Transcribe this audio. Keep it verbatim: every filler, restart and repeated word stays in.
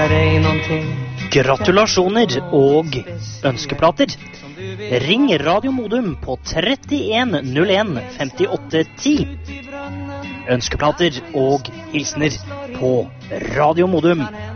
Gratulasjoner og ønskeplater. Ring Radio Modum på trettien null en femtiåtte ti. Ønskeplater og hilsener på Radio Modum